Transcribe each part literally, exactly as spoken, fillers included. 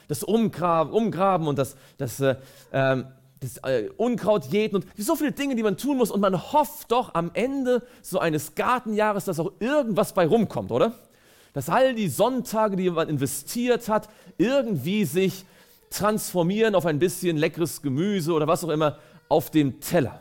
das Umgraben, Umgraben und das, das, äh, das äh, Unkraut jäten und so viele Dinge, die man tun muss. Und man hofft doch am Ende so eines Gartenjahres, dass auch irgendwas bei rumkommt, oder? Dass all die Sonntage, die man investiert hat, irgendwie sich transformieren auf ein bisschen leckeres Gemüse oder was auch immer auf dem Teller.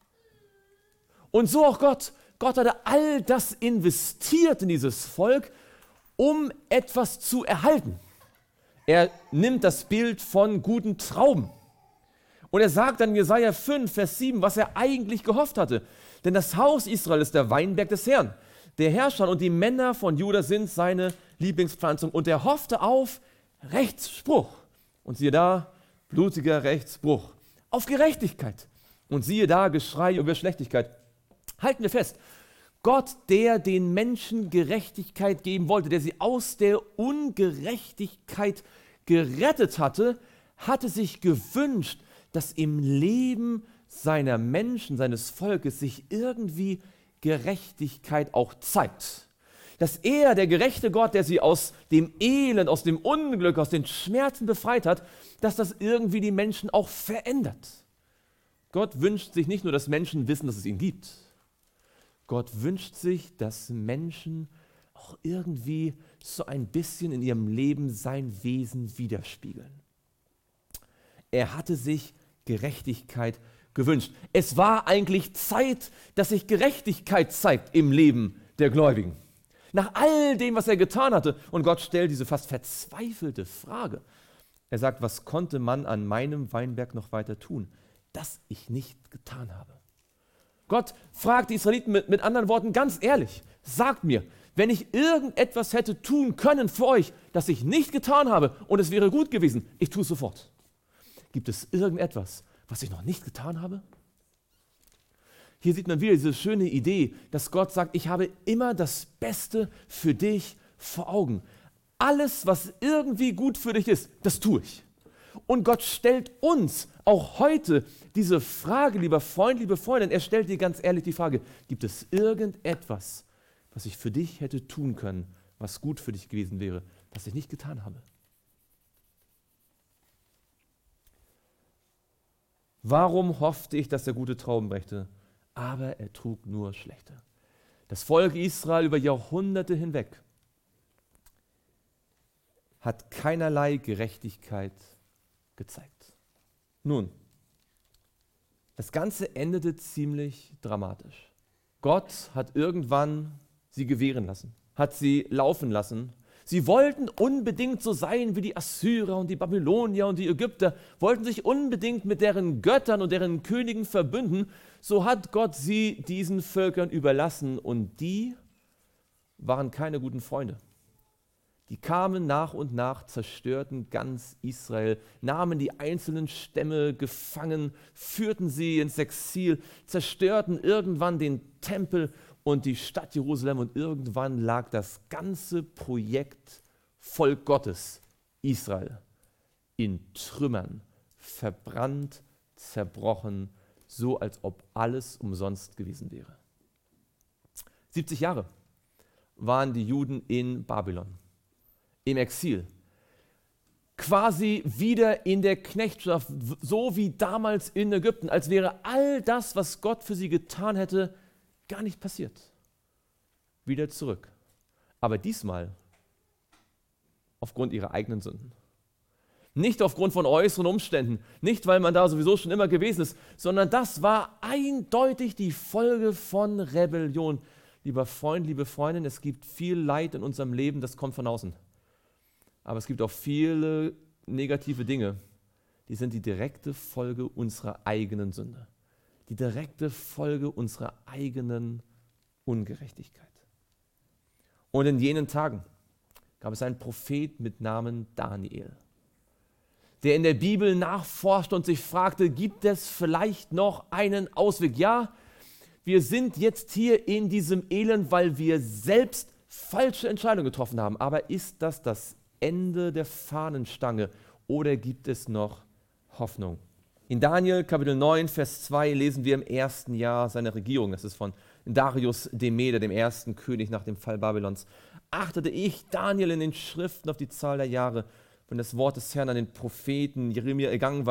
Und so auch Gott. Gott hatte all das investiert in dieses Volk, um etwas zu erhalten. Er nimmt das Bild von guten Trauben. Und er sagt dann in Jesaja fünf, Vers sieben, was er eigentlich gehofft hatte. Denn das Haus Israel ist der Weinberg des Herrn. Der Herrscher und die Männer von Juda sind seine Lieblingspflanzung. Und er hoffte auf Rechtsspruch. Und siehe da, blutiger Rechtsbruch. Auf Gerechtigkeit. Und siehe da, Geschrei über Schlechtigkeit. Halten wir fest, Gott, der den Menschen Gerechtigkeit geben wollte, der sie aus der Ungerechtigkeit gerettet hatte, hatte sich gewünscht, dass im Leben seiner Menschen, seines Volkes sich irgendwie Gerechtigkeit auch zeigt. Dass er, der gerechte Gott, der sie aus dem Elend, aus dem Unglück, aus den Schmerzen befreit hat, dass das irgendwie die Menschen auch verändert. Gott wünscht sich nicht nur, dass Menschen wissen, dass es ihn gibt. Gott wünscht sich, dass Menschen auch irgendwie so ein bisschen in ihrem Leben sein Wesen widerspiegeln. Er hatte sich Gerechtigkeit gewünscht. Es war eigentlich Zeit, dass sich Gerechtigkeit zeigt im Leben der Gläubigen. Nach all dem, was er getan hatte. Und Gott stellt diese fast verzweifelte Frage. Er sagt, was konnte man an meinem Weinberg noch weiter tun, das ich nicht getan habe? Gott fragt die Israeliten mit, mit anderen Worten ganz ehrlich, sagt mir, wenn ich irgendetwas hätte tun können für euch, das ich nicht getan habe und es wäre gut gewesen, ich tue es sofort. Gibt es irgendetwas, was ich noch nicht getan habe? Hier sieht man wieder diese schöne Idee, dass Gott sagt, ich habe immer das Beste für dich vor Augen. Alles, was irgendwie gut für dich ist, das tue ich. Und Gott stellt uns auch heute diese Frage, lieber Freund, liebe Freundin, er stellt dir ganz ehrlich die Frage, gibt es irgendetwas, was ich für dich hätte tun können, was gut für dich gewesen wäre, das ich nicht getan habe? Warum hoffte ich, dass er gute Trauben brächte, aber er trug nur schlechte? Das Volk Israel über Jahrhunderte hinweg hat keinerlei Gerechtigkeit gezeigt. Nun, das Ganze endete ziemlich dramatisch. Gott hat irgendwann sie gewähren lassen, hat sie laufen lassen. Sie wollten unbedingt so sein wie die Assyrer und die Babylonier und die Ägypter, wollten sich unbedingt mit deren Göttern und deren Königen verbünden. So hat Gott sie diesen Völkern überlassen und die waren keine guten Freunde. Die kamen nach und nach, zerstörten ganz Israel, nahmen die einzelnen Stämme gefangen, führten sie ins Exil, zerstörten irgendwann den Tempel und die Stadt Jerusalem und irgendwann lag das ganze Projekt Volk Gottes, Israel, in Trümmern, verbrannt, zerbrochen, so als ob alles umsonst gewesen wäre. siebzig Jahre waren die Juden in Babylon, im Exil, quasi wieder in der Knechtschaft, so wie damals in Ägypten, als wäre all das, was Gott für sie getan hätte, gar nicht passiert. Wieder zurück. Aber diesmal aufgrund ihrer eigenen Sünden. Nicht aufgrund von äußeren Umständen, nicht weil man da sowieso schon immer gewesen ist, sondern das war eindeutig die Folge von Rebellion. Lieber Freund, liebe Freundin, es gibt viel Leid in unserem Leben, das kommt von außen. Aber es gibt auch viele negative Dinge, die sind die direkte Folge unserer eigenen Sünde. Die direkte Folge unserer eigenen Ungerechtigkeit. Und in jenen Tagen gab es einen Prophet mit Namen Daniel, der in der Bibel nachforschte und sich fragte, gibt es vielleicht noch einen Ausweg? Ja, wir sind jetzt hier in diesem Elend, weil wir selbst falsche Entscheidungen getroffen haben. Aber ist das das Ende der Fahnenstange oder gibt es noch Hoffnung? In Daniel Kapitel neun, Vers zwei lesen wir im ersten Jahr seiner Regierung, das ist von Darius dem Meder, dem ersten König nach dem Fall Babylons, achtete ich, Daniel, in den Schriften auf die Zahl der Jahre, wenn das Wort des Herrn an den Propheten Jeremia ergangen war,